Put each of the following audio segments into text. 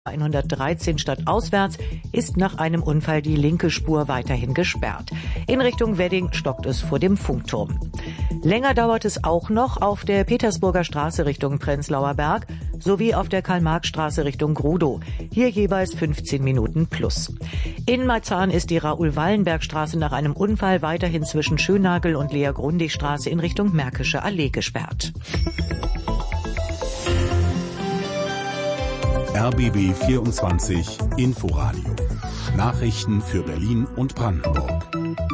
113 stadtauswärts ist nach einem Unfall die linke Spur weiterhin gesperrt. In Richtung Wedding stockt es vor dem Funkturm. Länger dauert es auch noch auf der Petersburger Straße Richtung Prenzlauer Berg sowie auf der Karl-Marx-Straße Richtung Grudow. Hier jeweils 15 Minuten plus. In Marzahn ist die Raoul-Wallenberg-Straße nach einem Unfall weiterhin zwischen Schönnagel und Lea-Grundig-Straße in Richtung Märkische Allee gesperrt. RBB 24 Inforadio. Nachrichten für Berlin und Brandenburg.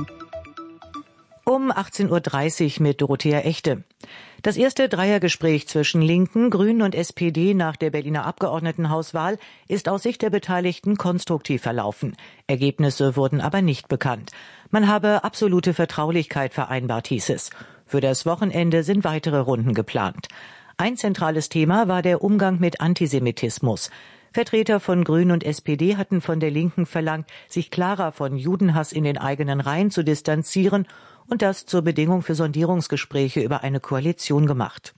Um 18.30 Uhr mit Dorothea Echte. Das erste Dreiergespräch zwischen Linken, Grünen und SPD nach der Berliner Abgeordnetenhauswahl ist aus Sicht der Beteiligten konstruktiv verlaufen. Ergebnisse wurden aber nicht bekannt. Man habe absolute Vertraulichkeit vereinbart, hieß es. Für das Wochenende sind weitere Runden geplant. Ein zentrales Thema war der Umgang mit Antisemitismus. Vertreter von Grünen und SPD hatten von der Linken verlangt, sich klarer von Judenhass in den eigenen Reihen zu distanzieren und das zur Bedingung für Sondierungsgespräche über eine Koalition gemacht.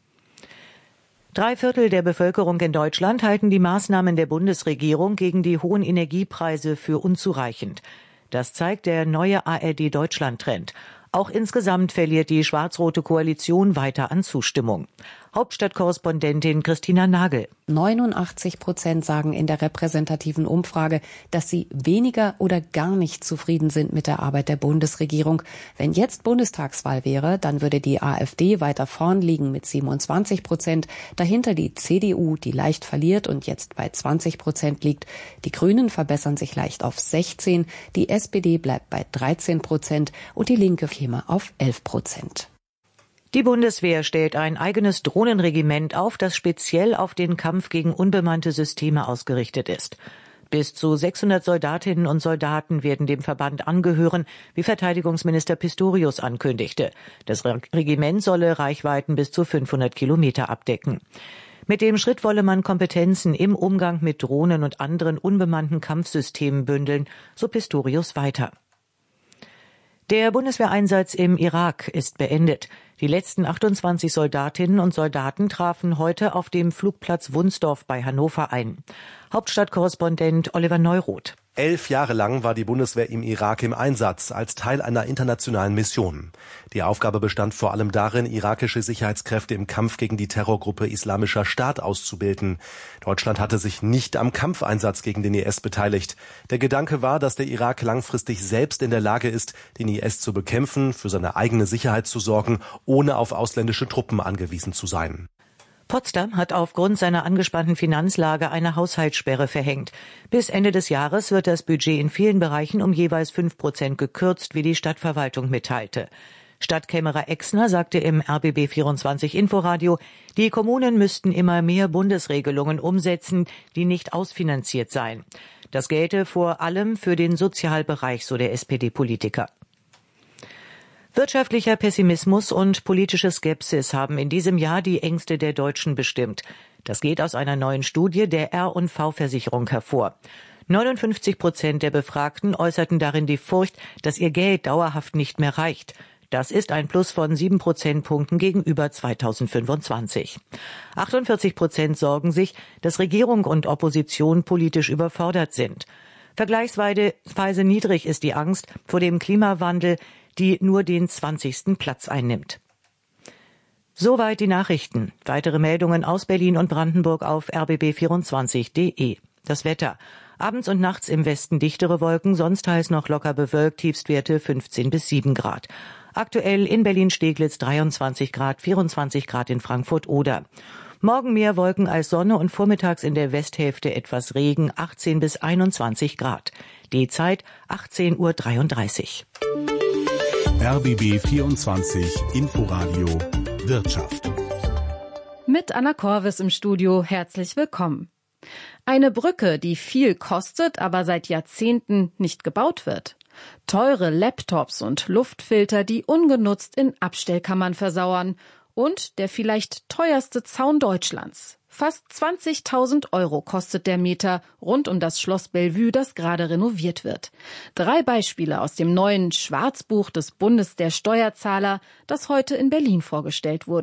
3/4 der Bevölkerung in Deutschland halten die Maßnahmen der Bundesregierung gegen die hohen Energiepreise für unzureichend. Das zeigt der neue ARD-Deutschland-Trend. Auch insgesamt verliert die schwarz-rote Koalition weiter an Zustimmung. Hauptstadtkorrespondentin Christina Nagel. 89% sagen in der repräsentativen Umfrage, dass sie weniger oder gar nicht zufrieden sind mit der Arbeit der Bundesregierung. Wenn jetzt Bundestagswahl wäre, dann würde die AfD weiter vorn liegen mit 27%. Dahinter die CDU, die leicht verliert und jetzt bei 20% liegt. Die Grünen verbessern sich leicht auf 16%, die SPD bleibt bei 13% und die Linke käme auf 11%. Die Bundeswehr stellt ein eigenes Drohnenregiment auf, das speziell auf den Kampf gegen unbemannte Systeme ausgerichtet ist. Bis zu 600 Soldatinnen und Soldaten werden dem Verband angehören, wie Verteidigungsminister Pistorius ankündigte. Das Regiment solle Reichweiten bis zu 500 Kilometer abdecken. Mit dem Schritt wolle man Kompetenzen im Umgang mit Drohnen und anderen unbemannten Kampfsystemen bündeln, so Pistorius weiter. Der Bundeswehreinsatz im Irak ist beendet. Die letzten 28 Soldatinnen und Soldaten trafen heute auf dem Flugplatz Wunsdorf bei Hannover ein. Hauptstadtkorrespondent Oliver Neuroth. 11 Jahre lang war die Bundeswehr im Irak im Einsatz, als Teil einer internationalen Mission. Die Aufgabe bestand vor allem darin, irakische Sicherheitskräfte im Kampf gegen die Terrorgruppe Islamischer Staat auszubilden. Deutschland hatte sich nicht am Kampfeinsatz gegen den IS beteiligt. Der Gedanke war, dass der Irak langfristig selbst in der Lage ist, den IS zu bekämpfen, für seine eigene Sicherheit zu sorgen, ohne auf ausländische Truppen angewiesen zu sein. Potsdam hat aufgrund seiner angespannten Finanzlage eine Haushaltssperre verhängt. Bis Ende des Jahres wird das Budget in vielen Bereichen um jeweils 5% gekürzt, wie die Stadtverwaltung mitteilte. Stadtkämmerer Exner sagte im RBB 24 Inforadio, die Kommunen müssten immer mehr Bundesregelungen umsetzen, die nicht ausfinanziert seien. Das gelte vor allem für den Sozialbereich, so der SPD-Politiker. Wirtschaftlicher Pessimismus und politische Skepsis haben in diesem Jahr die Ängste der Deutschen bestimmt. Das geht aus einer neuen Studie der R&V-Versicherung hervor. 59% der Befragten äußerten darin die Furcht, dass ihr Geld dauerhaft nicht mehr reicht. Das ist ein Plus von 7 Prozentpunkten gegenüber 2025. 48% sorgen sich, dass Regierung und Opposition politisch überfordert sind. Vergleichsweise niedrig ist die Angst vor dem Klimawandel, die nur den 20. Platz einnimmt. Soweit die Nachrichten. Weitere Meldungen aus Berlin und Brandenburg auf rbb24.de. Das Wetter. Abends und nachts im Westen dichtere Wolken, sonst teils noch locker bewölkt, Tiefstwerte 15 bis 7 Grad. Aktuell in Berlin-Steglitz 23 Grad, 24 Grad in Frankfurt-Oder. Morgen mehr Wolken als Sonne und vormittags in der Westhälfte etwas Regen, 18 bis 21 Grad. Die Zeit 18.33 Uhr. RBB 24 Inforadio Wirtschaft. Mit Anna Korvis im Studio, herzlich willkommen. Eine Brücke, die viel kostet, aber seit Jahrzehnten nicht gebaut wird. Teure Laptops und Luftfilter, die ungenutzt in Abstellkammern versauern. Und der vielleicht teuerste Zaun Deutschlands. Fast 20.000 € kostet der Meter rund um das Schloss Bellevue, das gerade renoviert wird. 3 Beispiele aus dem neuen Schwarzbuch des Bundes der Steuerzahler, das heute in Berlin vorgestellt wurde.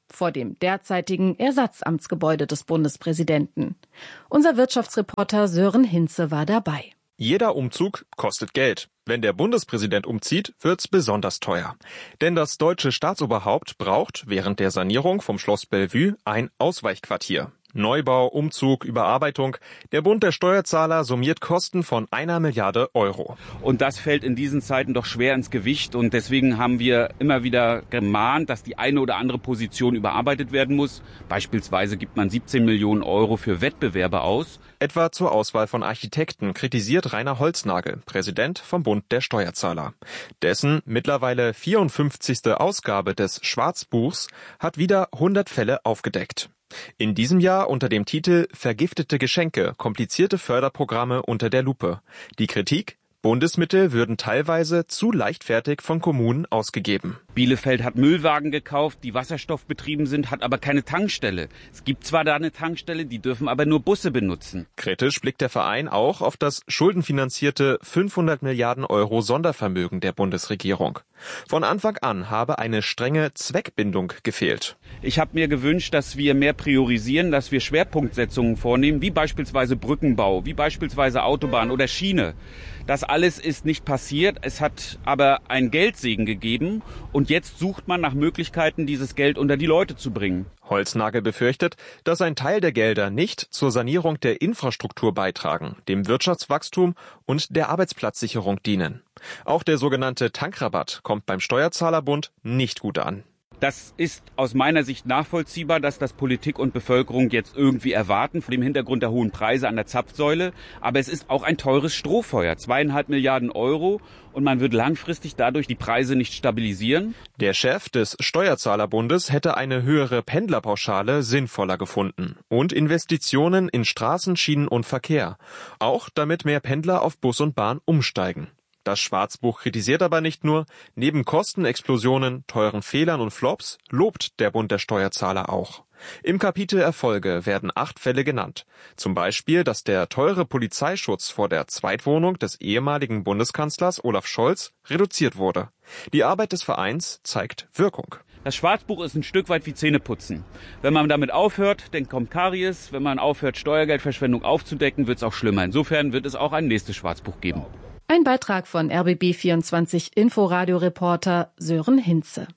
vor dem derzeitigen Ersatzamtsgebäude des Bundespräsidenten. Unser Wirtschaftsreporter Sören Hinze war dabei. Jeder Umzug kostet Geld. Wenn der Bundespräsident umzieht, wird's besonders teuer. Denn das deutsche Staatsoberhaupt braucht während der Sanierung vom Schloss Bellevue ein Ausweichquartier. Neubau, Umzug, Überarbeitung. Der Bund der Steuerzahler summiert Kosten von 1 Milliarde Euro. Und das fällt in diesen Zeiten doch schwer ins Gewicht. Und deswegen haben wir immer wieder gemahnt, dass die eine oder andere Position überarbeitet werden muss. Beispielsweise gibt man 17 Millionen Euro für Wettbewerbe aus. Etwa zur Auswahl von Architekten kritisiert Rainer Holznagel, Präsident vom Bund der Steuerzahler. Dessen mittlerweile 54. Ausgabe des Schwarzbuchs hat wieder 100 Fälle aufgedeckt. In diesem Jahr unter dem Titel Vergiftete Geschenke, komplizierte Förderprogramme unter der Lupe. Die Kritik: Bundesmittel würden teilweise zu leichtfertig von Kommunen ausgegeben. Bielefeld hat Müllwagen gekauft, die wasserstoffbetrieben sind, hat aber keine Tankstelle. Es gibt zwar da eine Tankstelle, die dürfen aber nur Busse benutzen. Kritisch blickt der Verein auch auf das schuldenfinanzierte 500 Milliarden Euro Sondervermögen der Bundesregierung. Von Anfang an habe eine strenge Zweckbindung gefehlt. Ich habe mir gewünscht, dass wir mehr priorisieren, dass wir Schwerpunktsetzungen vornehmen, wie beispielsweise Brückenbau, wie beispielsweise Autobahn oder Schiene. Das alles ist nicht passiert. Es hat aber einen Geldsegen gegeben und jetzt sucht man nach Möglichkeiten, dieses Geld unter die Leute zu bringen. Holznagel befürchtet, dass ein Teil der Gelder nicht zur Sanierung der Infrastruktur beitragen, dem Wirtschaftswachstum und der Arbeitsplatzsicherung dienen. Auch der sogenannte Tankrabatt kommt beim Steuerzahlerbund nicht gut an. Das ist aus meiner Sicht nachvollziehbar, dass das Politik und Bevölkerung jetzt irgendwie erwarten, vor dem Hintergrund der hohen Preise an der Zapfsäule. Aber es ist auch ein teures Strohfeuer, 2,5 Milliarden Euro. Und man wird langfristig dadurch die Preise nicht stabilisieren. Der Chef des Steuerzahlerbundes hätte eine höhere Pendlerpauschale sinnvoller gefunden. Und Investitionen in Straßen, Schienen und Verkehr. Auch damit mehr Pendler auf Bus und Bahn umsteigen. Das Schwarzbuch kritisiert aber nicht nur, neben Kostenexplosionen, teuren Fehlern und Flops lobt der Bund der Steuerzahler auch. Im Kapitel Erfolge werden 8 Fälle genannt. Zum Beispiel, dass der teure Polizeischutz vor der Zweitwohnung des ehemaligen Bundeskanzlers Olaf Scholz reduziert wurde. Die Arbeit des Vereins zeigt Wirkung. Das Schwarzbuch ist ein Stück weit wie Zähneputzen. Wenn man damit aufhört, dann kommt Karies. Wenn man aufhört, Steuergeldverschwendung aufzudecken, wird es auch schlimmer. Insofern wird es auch ein nächstes Schwarzbuch geben. Ein Beitrag von RBB24 Inforadio-Reporter Sören Hinze.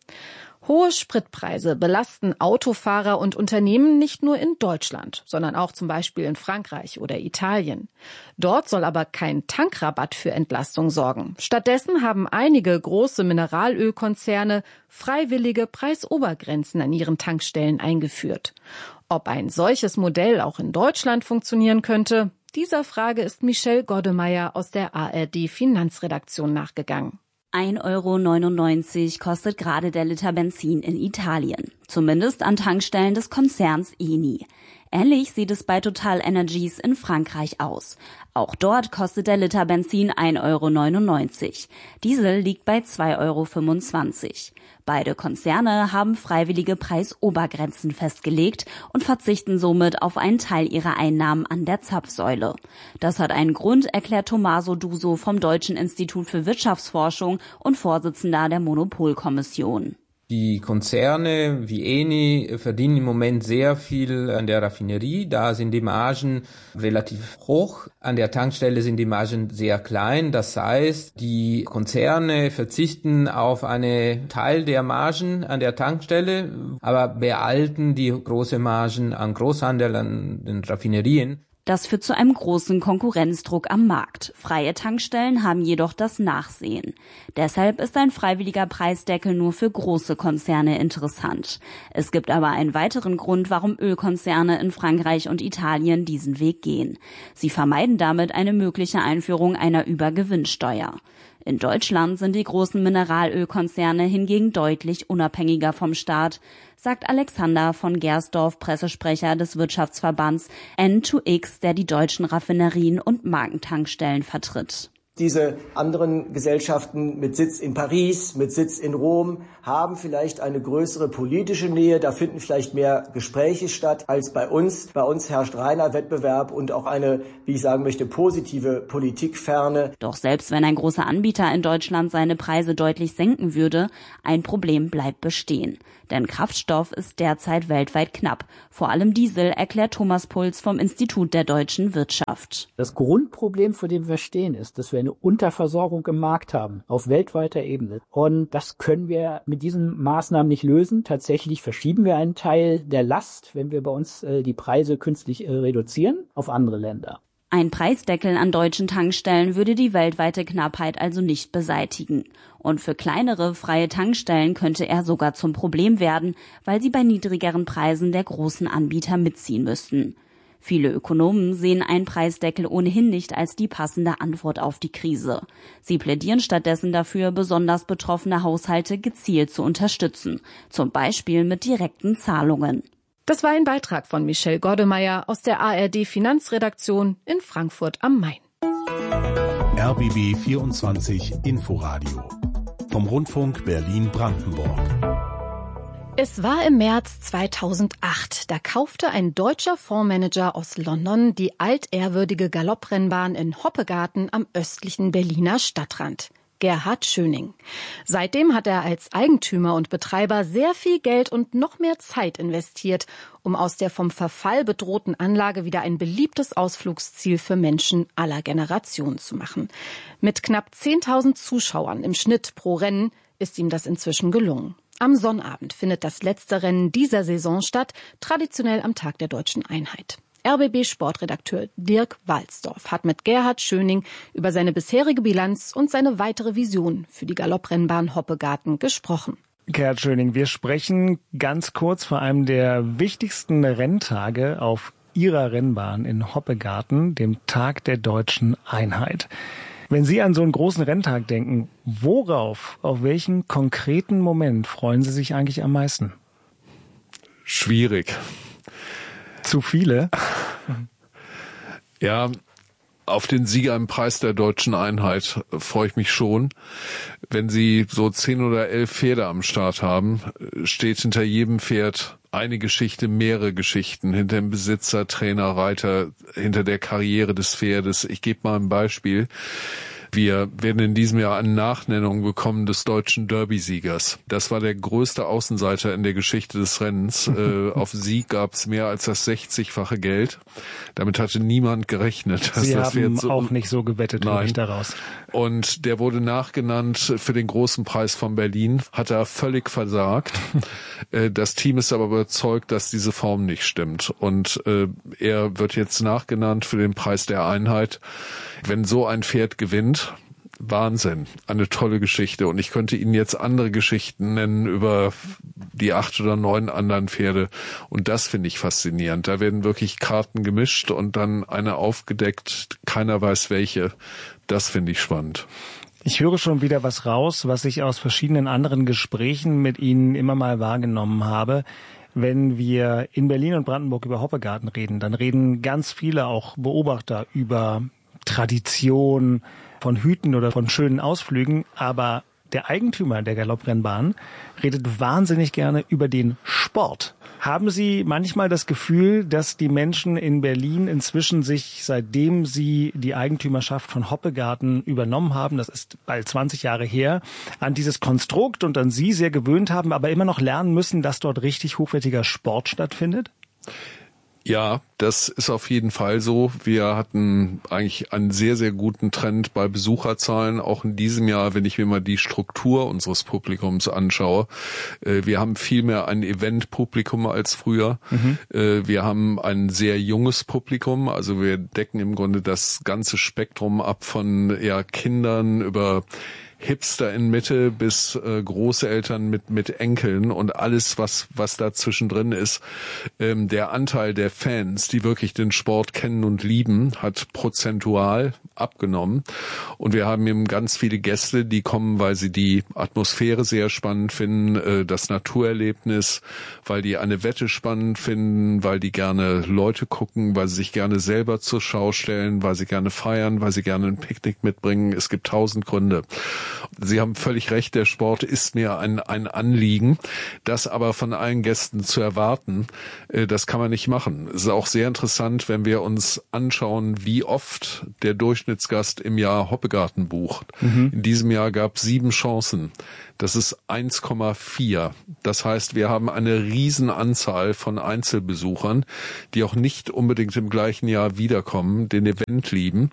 Hohe Spritpreise belasten Autofahrer und Unternehmen nicht nur in Deutschland, sondern auch zum Beispiel in Frankreich oder Italien. Dort soll aber kein Tankrabatt für Entlastung sorgen. Stattdessen haben einige große Mineralölkonzerne freiwillige Preisobergrenzen an ihren Tankstellen eingeführt. Ob ein solches Modell auch in Deutschland funktionieren könnte, dieser Frage ist Michelle Goddemeyer aus der ARD Finanzredaktion nachgegangen. 1,99 € kostet gerade der Liter Benzin in Italien. Zumindest an Tankstellen des Konzerns Eni. Ähnlich sieht es bei Total Energies in Frankreich aus. Auch dort kostet der Liter Benzin 1,99 €. Diesel liegt bei 2,25 €. Beide Konzerne haben freiwillige Preisobergrenzen festgelegt und verzichten somit auf einen Teil ihrer Einnahmen an der Zapfsäule. Das hat einen Grund, erklärt Tommaso Duso vom Deutschen Institut für Wirtschaftsforschung und Vorsitzender der Monopolkommission. Die Konzerne wie Eni verdienen im Moment sehr viel an der Raffinerie. Da sind die Margen relativ hoch. An der Tankstelle sind die Margen sehr klein. Das heißt, die Konzerne verzichten auf einen Teil der Margen an der Tankstelle, aber behalten die große Margen an Großhandel, an den Raffinerien. Das führt zu einem großen Konkurrenzdruck am Markt. Freie Tankstellen haben jedoch das Nachsehen. Deshalb ist ein freiwilliger Preisdeckel nur für große Konzerne interessant. Es gibt aber einen weiteren Grund, warum Ölkonzerne in Frankreich und Italien diesen Weg gehen. Sie vermeiden damit eine mögliche Einführung einer Übergewinnsteuer. In Deutschland sind die großen Mineralölkonzerne hingegen deutlich unabhängiger vom Staat, sagt Alexander von Gersdorf, Pressesprecher des Wirtschaftsverbands N2X, der die deutschen Raffinerien und Markentankstellen vertritt. Diese anderen Gesellschaften mit Sitz in Paris, mit Sitz in Rom haben vielleicht eine größere politische Nähe. Da finden vielleicht mehr Gespräche statt als bei uns. Bei uns herrscht reiner Wettbewerb und auch eine, wie ich sagen möchte, positive Politikferne. Doch selbst wenn ein großer Anbieter in Deutschland seine Preise deutlich senken würde, ein Problem bleibt bestehen. Denn Kraftstoff ist derzeit weltweit knapp. Vor allem Diesel, erklärt Thomas Puls vom Institut der deutschen Wirtschaft. Das Grundproblem, vor dem wir stehen, ist, dass wir eine Unterversorgung im Markt haben, auf weltweiter Ebene. Und das können wir mit diesen Maßnahmen nicht lösen. Tatsächlich verschieben wir einen Teil der Last, wenn wir bei uns die Preise künstlich reduzieren, auf andere Länder. Ein Preisdeckel an deutschen Tankstellen würde die weltweite Knappheit also nicht beseitigen. Und für kleinere, freie Tankstellen könnte er sogar zum Problem werden, weil sie bei niedrigeren Preisen der großen Anbieter mitziehen müssten. Viele Ökonomen sehen einen Preisdeckel ohnehin nicht als die passende Antwort auf die Krise. Sie plädieren stattdessen dafür, besonders betroffene Haushalte gezielt zu unterstützen, zum Beispiel mit direkten Zahlungen. Das war ein Beitrag von Michelle Goddemeyer aus der ARD Finanzredaktion in Frankfurt am Main. RBB 24 Inforadio vom Rundfunk Berlin-Brandenburg. Es war im März 2008. Da kaufte ein deutscher Fondsmanager aus London die altehrwürdige Galopprennbahn in Hoppegarten am östlichen Berliner Stadtrand. Gerhard Schöning. Seitdem hat er als Eigentümer und Betreiber sehr viel Geld und noch mehr Zeit investiert, um aus der vom Verfall bedrohten Anlage wieder ein beliebtes Ausflugsziel für Menschen aller Generationen zu machen. Mit knapp 10.000 Zuschauern im Schnitt pro Rennen ist ihm das inzwischen gelungen. Am Sonnabend findet das letzte Rennen dieser Saison statt, traditionell am Tag der Deutschen Einheit. RBB-Sportredakteur Dirk Walsdorf hat mit Gerhard Schöning über seine bisherige Bilanz und seine weitere Vision für die Galopprennbahn Hoppegarten gesprochen. Gerhard Schöning, wir sprechen ganz kurz vor einem der wichtigsten Renntage auf Ihrer Rennbahn in Hoppegarten, dem Tag der Deutschen Einheit. Wenn Sie an so einen großen Renntag denken, auf welchen konkreten Moment freuen Sie sich eigentlich am meisten? Schwierig. Zu viele? Ja, auf den Sieger im Preis der Deutschen Einheit freue ich mich schon. Wenn Sie so 10 oder 11 Pferde am Start haben, steht hinter jedem Pferd eine Geschichte, mehrere Geschichten, hinter dem Besitzer, Trainer, Reiter, hinter der Karriere des Pferdes. Ich gebe mal ein Beispiel. Wir werden in diesem Jahr eine Nachnennung bekommen des deutschen Derby-Siegers. Das war der größte Außenseiter in der Geschichte des Rennens. Auf Sieg gab es mehr als das 60-fache Geld. Damit hatte niemand gerechnet. Sie haben auch nicht so gewettet, höre ich daraus. Und der wurde nachgenannt für den großen Preis von Berlin. Hat er völlig versagt. Das Team ist aber überzeugt, dass diese Form nicht stimmt. Und er wird jetzt nachgenannt für den Preis der Einheit. Wenn so ein Pferd gewinnt, Wahnsinn, eine tolle Geschichte. Und ich könnte Ihnen jetzt andere Geschichten nennen über die 8 oder 9 anderen Pferde. Und das finde ich faszinierend. Da werden wirklich Karten gemischt und dann eine aufgedeckt. Keiner weiß welche. Das finde ich spannend. Ich höre schon wieder was raus, was ich aus verschiedenen anderen Gesprächen mit Ihnen immer mal wahrgenommen habe. Wenn wir in Berlin und Brandenburg über Hoppegarten reden, dann reden ganz viele auch Beobachter über Tradition, von Hüten oder von schönen Ausflügen, aber der Eigentümer der Galopprennbahn redet wahnsinnig gerne über den Sport. Haben Sie manchmal das Gefühl, dass die Menschen in Berlin inzwischen sich, seitdem sie die Eigentümerschaft von Hoppegarten übernommen haben, das ist bald 20 Jahre her, an dieses Konstrukt und an Sie sehr gewöhnt haben, aber immer noch lernen müssen, dass dort richtig hochwertiger Sport stattfindet? Ja, das ist auf jeden Fall so. Wir hatten eigentlich einen sehr, sehr guten Trend bei Besucherzahlen, auch in diesem Jahr, wenn ich mir mal die Struktur unseres Publikums anschaue. Wir haben viel mehr ein Eventpublikum als früher. Wir haben ein sehr junges Publikum, also wir decken im Grunde das ganze Spektrum ab von Kindern über Hipster in Mitte bis Großeltern mit Enkeln und alles, was da zwischendrin ist. Der Anteil der Fans, die wirklich den Sport kennen und lieben, hat prozentual abgenommen. Und wir haben eben ganz viele Gäste, die kommen, weil sie die Atmosphäre sehr spannend finden, das Naturerlebnis, weil die eine Wette spannend finden, weil die gerne Leute gucken, weil sie sich gerne selber zur Schau stellen, weil sie gerne feiern, weil sie gerne ein Picknick mitbringen. Es gibt 1000 Gründe. Sie haben völlig recht, der Sport ist mir ein Anliegen. Das aber von allen Gästen zu erwarten, das kann man nicht machen. Es ist auch sehr interessant, wenn wir uns anschauen, wie oft der Durchschnittsgast im Jahr Hoppegarten bucht. In diesem Jahr gab es 7 Chancen. Das ist 1,4. Das heißt, wir haben eine Riesenanzahl von Einzelbesuchern, die auch nicht unbedingt im gleichen Jahr wiederkommen, den Event lieben.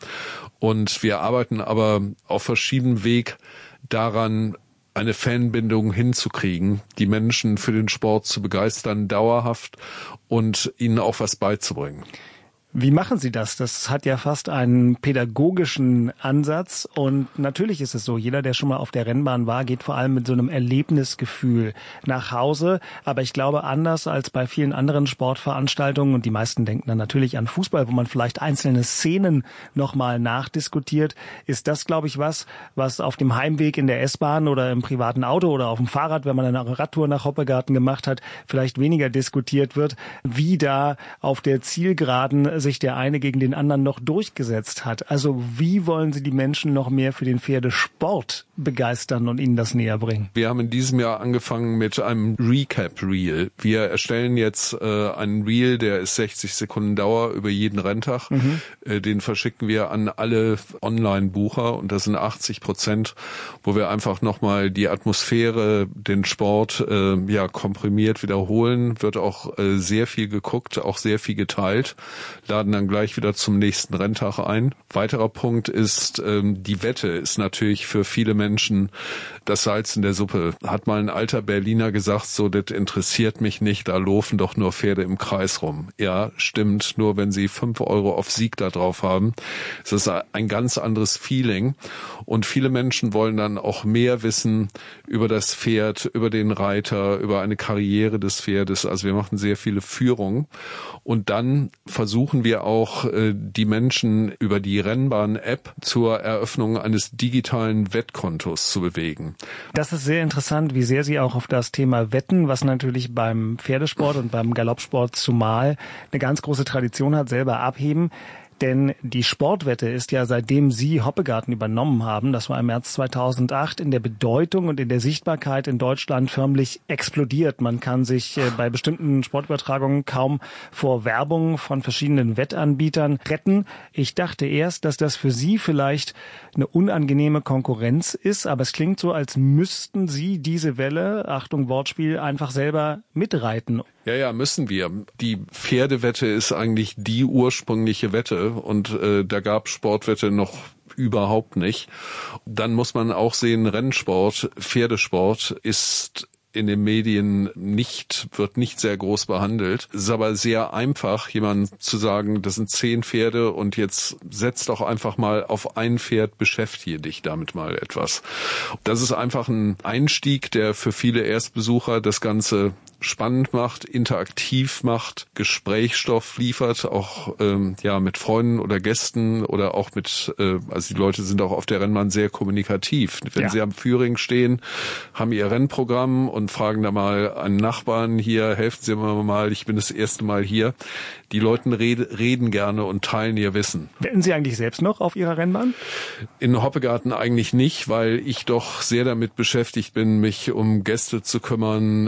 Und wir arbeiten aber auf verschiedenem Weg daran, eine Fanbindung hinzukriegen, die Menschen für den Sport zu begeistern, dauerhaft und ihnen auch was beizubringen. Wie machen Sie das? Das hat ja fast einen pädagogischen Ansatz und natürlich ist es so, jeder, der schon mal auf der Rennbahn war, geht vor allem mit so einem Erlebnisgefühl nach Hause, aber ich glaube, anders als bei vielen anderen Sportveranstaltungen und die meisten denken dann natürlich an Fußball, wo man vielleicht einzelne Szenen nochmal nachdiskutiert, ist das, glaube ich, was auf dem Heimweg in der S-Bahn oder im privaten Auto oder auf dem Fahrrad, wenn man eine Radtour nach Hoppegarten gemacht hat, vielleicht weniger diskutiert wird, wie da auf der Zielgeraden sich der eine gegen den anderen noch durchgesetzt hat. Also wie wollen Sie die Menschen noch mehr für den Pferdesport begeistern und ihnen das näher bringen? Wir haben in diesem Jahr angefangen mit einem Recap-Reel. Wir erstellen jetzt einen Reel, der ist 60 Sekunden Dauer über jeden Renntag. Den verschicken wir an alle Online-Bucher und das sind 80%, wo wir einfach nochmal die Atmosphäre, den Sport komprimiert wiederholen. Wird auch sehr viel geguckt, auch sehr viel geteilt. Laden dann gleich wieder zum nächsten Renntag ein. Weiterer Punkt ist, die Wette ist natürlich für viele Menschen das Salz in der Suppe. Hat mal ein alter Berliner gesagt, so, das interessiert mich nicht, da laufen doch nur Pferde im Kreis rum. Ja, stimmt, nur wenn Sie 5 Euro auf Sieg da drauf haben, ist das ein ganz anderes Feeling. Und viele Menschen wollen dann auch mehr wissen über das Pferd, über den Reiter, über eine Karriere des Pferdes. Also wir machen sehr viele Führungen. Und dann versuchen wir auch, die Menschen über die Rennbahn-App zur Eröffnung eines digitalen Wettkontos zu bewegen. Das ist sehr interessant, wie sehr Sie auch auf das Thema Wetten, was natürlich beim Pferdesport und beim Galoppsport zumal eine ganz große Tradition hat, selber abheben. Denn die Sportwette ist ja, seitdem Sie Hoppegarten übernommen haben, das war im März 2008, in der Bedeutung und in der Sichtbarkeit in Deutschland förmlich explodiert. Man kann sich bei bestimmten Sportübertragungen kaum vor Werbung von verschiedenen Wettanbietern retten. Ich dachte erst, dass das für Sie vielleicht eine unangenehme Konkurrenz ist, aber es klingt so, als müssten Sie diese Welle, Achtung Wortspiel, einfach selber mitreiten. Ja, müssen wir. Die Pferdewette ist eigentlich die ursprüngliche Wette und da gab Sportwette noch überhaupt nicht. Dann muss man auch sehen, Rennsport, Pferdesport ist in den Medien wird nicht sehr groß behandelt. Es ist aber sehr einfach, jemandem zu sagen, das sind 10 Pferde und jetzt setz doch einfach mal auf ein Pferd, beschäftige dich damit mal etwas. Das ist einfach ein Einstieg, der für viele Erstbesucher das Ganze spannend macht, interaktiv macht, Gesprächsstoff liefert, auch mit Freunden oder Gästen oder auch also die Leute sind auch auf der Rennbahn sehr kommunikativ. Wenn sie am Führing stehen, haben ihr Rennprogramm und fragen da mal einen Nachbarn hier, helfen Sie mir mal, ich bin das erste Mal hier. Die Leute reden gerne und teilen ihr Wissen. Wetten Sie eigentlich selbst noch auf Ihrer Rennbahn? In Hoppegarten eigentlich nicht, weil ich doch sehr damit beschäftigt bin, mich um Gäste zu kümmern,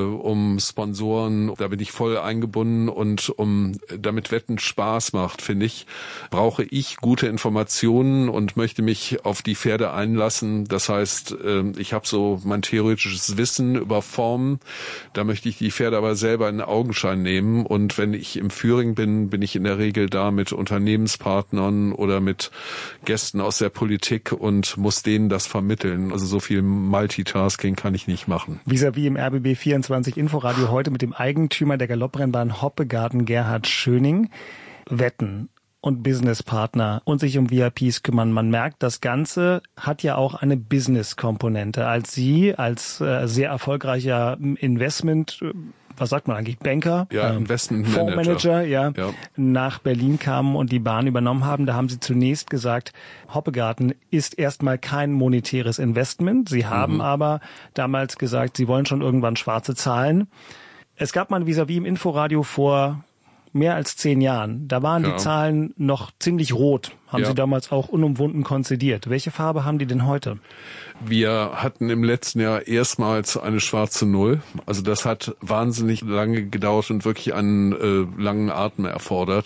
um Sponsoren. Da bin ich voll eingebunden und damit Wetten Spaß macht, finde ich, brauche ich gute Informationen und möchte mich auf die Pferde einlassen. Das heißt, ich habe so mein theoretisches Wissen über Formen. Da möchte ich die Pferde aber selber in Augenschein nehmen. Und wenn ich im Führing bin ich in der Regel da mit Unternehmenspartnern oder mit Gästen aus der Politik und muss denen das vermitteln. Also so viel Multitasking kann ich nicht machen. Vis-à-vis im RBB 24 Inforadio heute mit dem Eigentümer der Galopprennbahn Hoppegarten, Gerhard Schöning. Wetten. und Businesspartner und sich um VIPs kümmern. Man merkt, das Ganze hat ja auch eine Business-Komponente. Als Sie als sehr erfolgreicher Investment, was sagt man eigentlich, Banker, Fondsmanager, nach Berlin kamen und die Bahn übernommen haben, da haben Sie zunächst gesagt, Hoppegarten ist erstmal kein monetäres Investment. Sie haben aber damals gesagt, Sie wollen schon irgendwann schwarze Zahlen. Es gab mal ein Vis-à-vis im Inforadio vor mehr als 10 Jahren. Da waren die Zahlen noch ziemlich rot. Haben Sie damals auch unumwunden konzidiert. Welche Farbe haben die denn heute? Wir hatten im letzten Jahr erstmals eine schwarze Null. Also das hat wahnsinnig lange gedauert und wirklich einen langen Atem erfordert.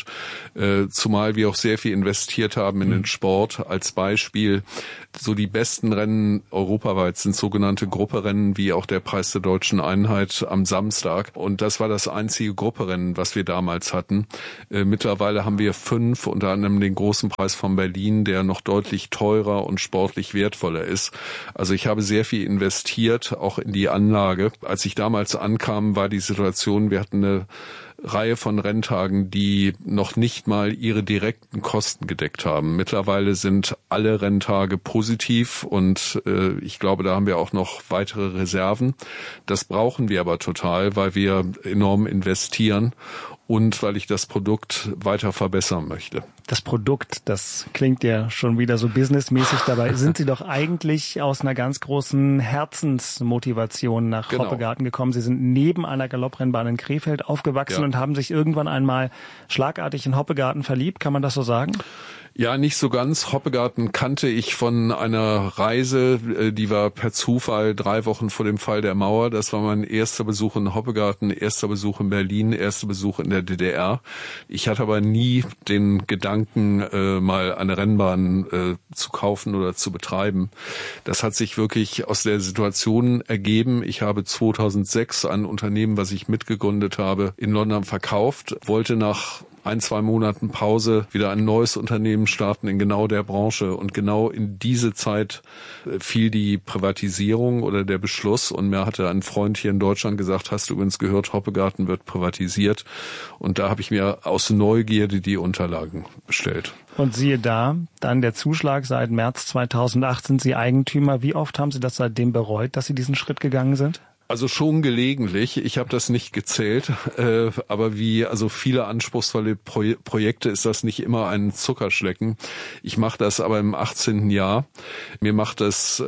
Zumal wir auch sehr viel investiert haben in den Sport. Als Beispiel, so die besten Rennen europaweit sind sogenannte Grupperennen, wie auch der Preis der Deutschen Einheit am Samstag. Und das war das einzige Grupperennen, was wir damals hatten. Mittlerweile haben wir 5, unter anderem den großen Preis von Berlin, der noch deutlich teurer und sportlich wertvoller ist. Also ich habe sehr viel investiert, auch in die Anlage. Als ich damals ankam, war die Situation, wir hatten eine Reihe von Renntagen, die noch nicht mal ihre direkten Kosten gedeckt haben. Mittlerweile sind alle Renntage positiv und ich glaube, da haben wir auch noch weitere Reserven. Das brauchen wir aber total, weil wir enorm investieren und weil ich das Produkt weiter verbessern möchte. Das Produkt, das klingt ja schon wieder so businessmäßig. Dabei sind Sie doch eigentlich aus einer ganz großen Herzensmotivation nach Hoppegarten gekommen. Sie sind neben einer Galopprennbahn in Krefeld aufgewachsen und haben sich irgendwann einmal schlagartig in Hoppegarten verliebt. Kann man das so sagen? Ja, nicht so ganz. Hoppegarten kannte ich von einer Reise, die war per Zufall 3 Wochen vor dem Fall der Mauer. Das war mein erster Besuch in Hoppegarten, erster Besuch in Berlin, erster Besuch in der DDR. Ich hatte aber nie den Gedanken, mal eine Rennbahn zu kaufen oder zu betreiben. Das hat sich wirklich aus der Situation ergeben. Ich habe 2006 ein Unternehmen, was ich mitgegründet habe, in London verkauft, wollte nach 1-2 Monaten Pause wieder ein neues Unternehmen starten in genau der Branche. Und genau in diese Zeit fiel die Privatisierung oder der Beschluss. Und mir hatte ein Freund hier in Deutschland gesagt, hast du übrigens gehört, Hoppegarten wird privatisiert. Und da habe ich mir aus Neugierde die Unterlagen bestellt. Und siehe da, dann der Zuschlag, seit März 2008 sind Sie Eigentümer. Wie oft haben Sie das seitdem bereut, dass Sie diesen Schritt gegangen sind? Also schon gelegentlich. Ich habe das nicht gezählt, aber wie also viele anspruchsvolle Projekte ist das nicht immer ein Zuckerschlecken. Ich mache das aber im 18. Jahr. Mir macht das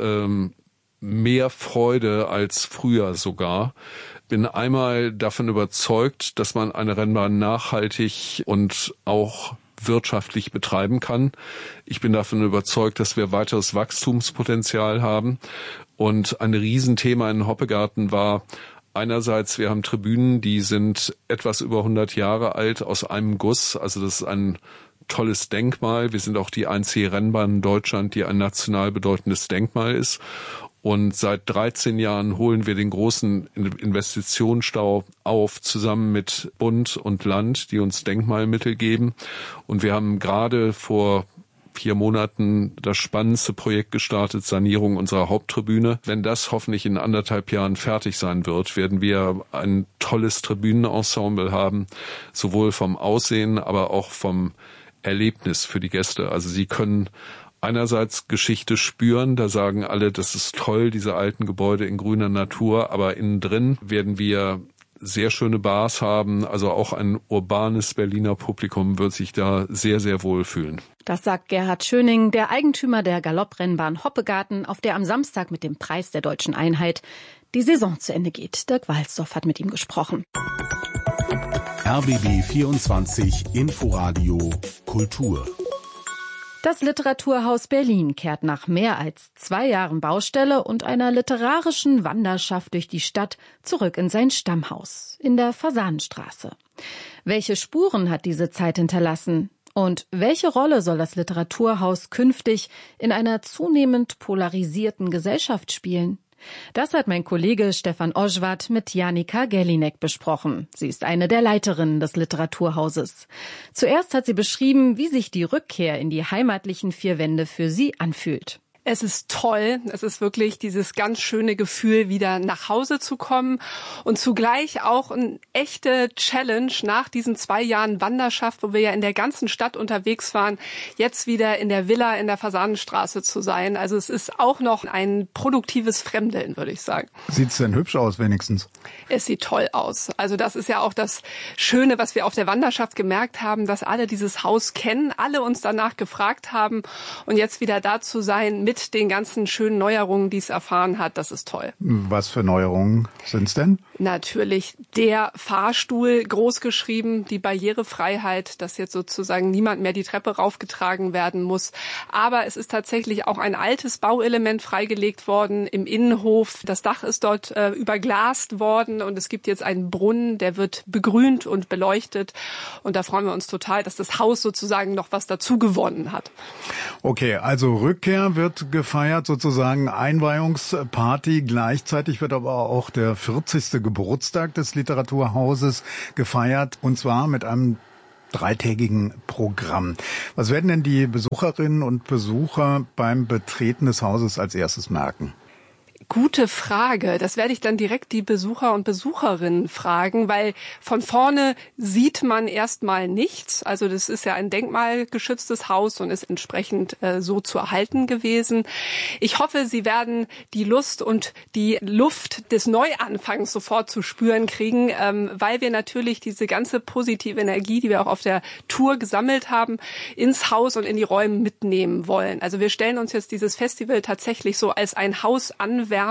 mehr Freude als früher sogar. Bin einmal davon überzeugt, dass man eine Rennbahn nachhaltig und auch wirtschaftlich betreiben kann. Ich bin davon überzeugt, dass wir weiteres Wachstumspotenzial haben. Und ein Riesenthema in Hoppegarten war einerseits, wir haben Tribünen, die sind etwas über 100 Jahre alt, aus einem Guss. Also das ist ein tolles Denkmal. Wir sind auch die einzige Rennbahn in Deutschland, die ein national bedeutendes Denkmal ist. Und seit 13 Jahren holen wir den großen Investitionsstau auf, zusammen mit Bund und Land, die uns Denkmalmittel geben. Und wir haben gerade vor 4 Monaten das spannendste Projekt gestartet, Sanierung unserer Haupttribüne. Wenn das hoffentlich in 1,5 Jahren fertig sein wird, werden wir ein tolles Tribünenensemble haben, sowohl vom Aussehen, aber auch vom Erlebnis für die Gäste. Also sie können einerseits Geschichte spüren, da sagen alle, das ist toll, diese alten Gebäude in grüner Natur, aber innen drin werden wir sehr schöne Bars haben, also auch ein urbanes Berliner Publikum wird sich da sehr, sehr wohl fühlen. Das sagt Gerhard Schöning, der Eigentümer der Galopprennbahn Hoppegarten, auf der am Samstag mit dem Preis der Deutschen Einheit die Saison zu Ende geht. Dirk Walzdorf hat mit ihm gesprochen. RBB 24 Inforadio Kultur. Das Literaturhaus Berlin kehrt nach mehr als 2 Jahren Baustelle und einer literarischen Wanderschaft durch die Stadt zurück in sein Stammhaus in der Fasanenstraße. Welche Spuren hat diese Zeit hinterlassen? Und welche Rolle soll das Literaturhaus künftig in einer zunehmend polarisierten Gesellschaft spielen? Das hat mein Kollege Stefan Oschwart mit Janika Gellinek besprochen. Sie ist eine der Leiterinnen des Literaturhauses. Zuerst hat sie beschrieben, wie sich die Rückkehr in die heimatlichen 4 Wände für sie anfühlt. Es ist toll. Es ist wirklich dieses ganz schöne Gefühl, wieder nach Hause zu kommen und zugleich auch eine echte Challenge nach diesen 2 Jahren Wanderschaft, wo wir ja in der ganzen Stadt unterwegs waren, jetzt wieder in der Villa in der Fasanenstraße zu sein. Also es ist auch noch ein produktives Fremdeln, würde ich sagen. Sieht's denn hübsch aus wenigstens? Es sieht toll aus. Also das ist ja auch das Schöne, was wir auf der Wanderschaft gemerkt haben, dass alle dieses Haus kennen, alle uns danach gefragt haben und jetzt wieder da zu sein mit den ganzen schönen Neuerungen, die es erfahren hat, das ist toll. Was für Neuerungen sind's denn? Natürlich der Fahrstuhl, großgeschrieben, die Barrierefreiheit, dass jetzt sozusagen niemand mehr die Treppe raufgetragen werden muss. Aber es ist tatsächlich auch ein altes Bauelement freigelegt worden im Innenhof. Das Dach ist dort überglast worden und es gibt jetzt einen Brunnen, der wird begrünt und beleuchtet. Und da freuen wir uns total, dass das Haus sozusagen noch was dazu gewonnen hat. Okay, also Rückkehr wird gefeiert, sozusagen Einweihungsparty. Gleichzeitig wird aber auch der 40. Geburtstag des Literaturhauses gefeiert, und zwar mit einem 3-tägigen Programm. Was werden denn die Besucherinnen und Besucher beim Betreten des Hauses als erstes merken? Gute Frage. Das werde ich dann direkt die Besucher und Besucherinnen fragen, weil von vorne sieht man erstmal nichts. Also das ist ja ein denkmalgeschütztes Haus und ist entsprechend so zu erhalten gewesen. Ich hoffe, Sie werden die Lust und die Luft des Neuanfangs sofort zu spüren kriegen, weil wir natürlich diese ganze positive Energie, die wir auch auf der Tour gesammelt haben, ins Haus und in die Räume mitnehmen wollen. Also wir stellen uns jetzt dieses Festival tatsächlich so als ein Haus anwärmen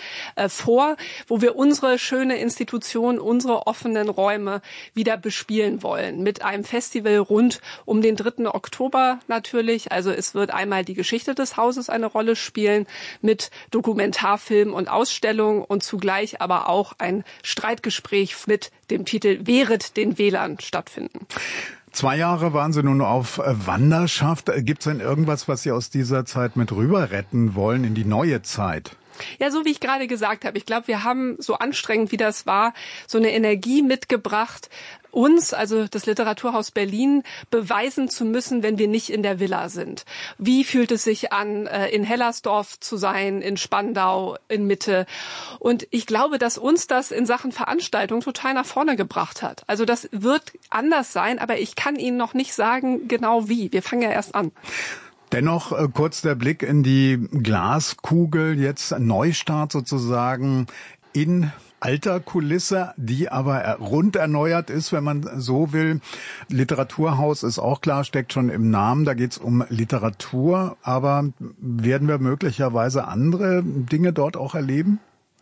vor, wo wir unsere schöne Institution, unsere offenen Räume wieder bespielen wollen. Mit einem Festival rund um den 3. Oktober natürlich. Also es wird einmal die Geschichte des Hauses eine Rolle spielen mit Dokumentarfilm und Ausstellung und zugleich aber auch ein Streitgespräch mit dem Titel Wehret den Wählern stattfinden. 2 Jahre waren Sie nun auf Wanderschaft. Gibt es denn irgendwas, was Sie aus dieser Zeit mit rüber retten wollen in die neue Zeit? Ja, so wie ich gerade gesagt habe, ich glaube, wir haben, so anstrengend wie das war, so eine Energie mitgebracht, uns, also das Literaturhaus Berlin, beweisen zu müssen, wenn wir nicht in der Villa sind. Wie fühlt es sich an, in Hellersdorf zu sein, in Spandau, in Mitte? Und ich glaube, dass uns das in Sachen Veranstaltung total nach vorne gebracht hat. Also das wird anders sein, aber ich kann Ihnen noch nicht sagen, genau wie. Wir fangen ja erst an. Dennoch kurz der Blick in die Glaskugel, jetzt Neustart sozusagen in alter Kulisse, die aber rund erneuert ist, wenn man so will. Literaturhaus ist auch klar, steckt schon im Namen, da geht's um Literatur, aber werden wir möglicherweise andere Dinge dort auch erleben?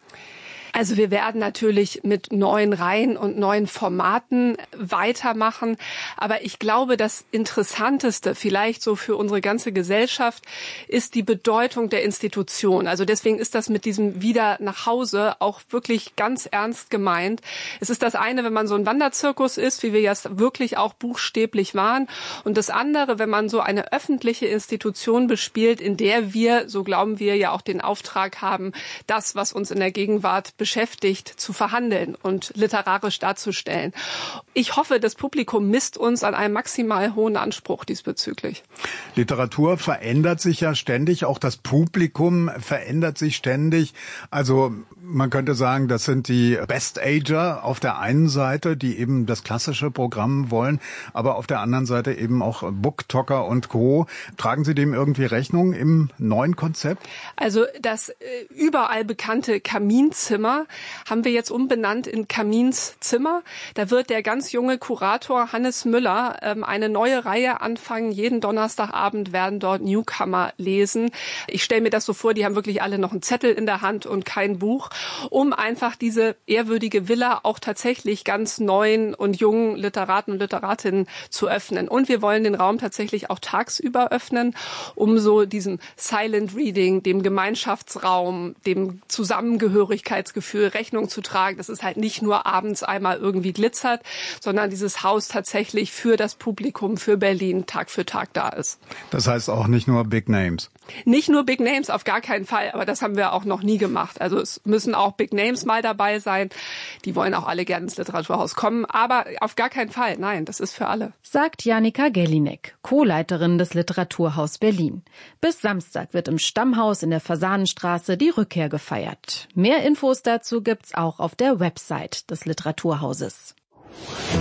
Also wir werden natürlich mit neuen Reihen und neuen Formaten weitermachen. Aber ich glaube, das Interessanteste vielleicht so für unsere ganze Gesellschaft ist die Bedeutung der Institution. Also deswegen ist das mit diesem Wieder nach Hause auch wirklich ganz ernst gemeint. Es ist das eine, wenn man so ein Wanderzirkus ist, wie wir ja wirklich auch buchstäblich waren. Und das andere, wenn man so eine öffentliche Institution bespielt, in der wir, so glauben wir, ja auch den Auftrag haben, das, was uns in der Gegenwart beschäftigt, zu verhandeln und literarisch darzustellen. Ich hoffe, das Publikum misst uns an einem maximal hohen Anspruch diesbezüglich. Literatur verändert sich ja ständig, auch das Publikum verändert sich ständig. Also man könnte sagen, das sind die Best-Ager auf der einen Seite, die eben das klassische Programm wollen, aber auf der anderen Seite eben auch Booktalker und Co. Tragen Sie dem irgendwie Rechnung im neuen Konzept? Also das überall bekannte Kaminzimmer haben wir jetzt umbenannt in Kamins Zimmer. Da wird der ganz junge Kurator Hannes Müller eine neue Reihe anfangen. Jeden Donnerstagabend werden dort Newcomer lesen. Ich stelle mir das so vor, die haben wirklich alle noch einen Zettel in der Hand und kein Buch, um einfach diese ehrwürdige Villa auch tatsächlich ganz neuen und jungen Literaten und Literatinnen zu öffnen. Und wir wollen den Raum tatsächlich auch tagsüber öffnen, um so diesem Silent Reading, dem Gemeinschaftsraum, dem Zusammengehörigkeitsgefühl Lebensgefühl Rechnung zu tragen, dass es halt nicht nur abends einmal irgendwie glitzert, sondern dieses Haus tatsächlich für das Publikum, für Berlin Tag für Tag da ist. Das heißt auch nicht nur Big Names. Nicht nur Big Names, auf gar keinen Fall, aber das haben wir auch noch nie gemacht. Also es müssen auch Big Names mal dabei sein. Die wollen auch alle gerne ins Literaturhaus kommen, aber auf gar keinen Fall. Nein, das ist für alle. Sagt Janika Gellinek, Co-Leiterin des Literaturhaus Berlin. Bis Samstag wird im Stammhaus in der Fasanenstraße die Rückkehr gefeiert. Mehr Infos dazu gibt's auch auf der Website des Literaturhauses.